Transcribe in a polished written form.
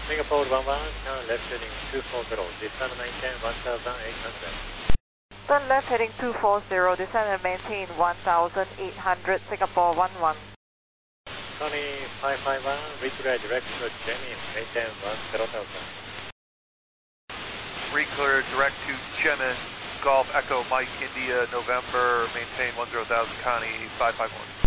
Singapore 11, turn left heading 240, descend and maintain 1,800. Turn left heading 240, descend and maintain 1,800, Singapore 11. Sunny 551, reclear direct to Jenin, maintain 10,000. Reclear direct to Jenin, Golf Echo Mike India November, maintain 10,000, Connie 551.